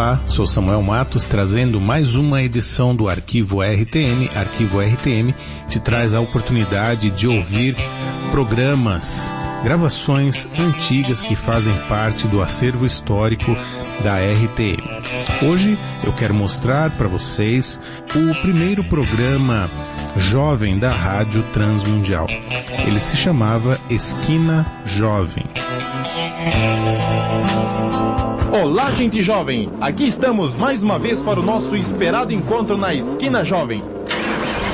Olá, sou Samuel Matos, trazendo mais uma edição do Arquivo RTM. Arquivo RTM te traz a oportunidade de ouvir programas, gravações antigas que fazem parte do acervo histórico da RTM. Hoje eu quero mostrar para vocês o primeiro programa jovem da Rádio Transmundial. Ele se chamava Esquina Jovem. Olá, gente jovem! Aqui estamos mais uma vez para o nosso esperado encontro na Esquina Jovem.